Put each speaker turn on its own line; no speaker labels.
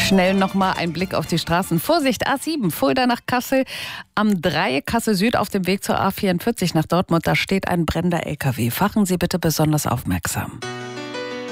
Schnell nochmal ein Blick auf die Straßen. Vorsicht, A7, Fulda nach Kassel, am 3 Kassel Süd auf dem Weg zur A44 nach Dortmund. Da steht ein brennender LKW. Fahren Sie bitte besonders aufmerksam.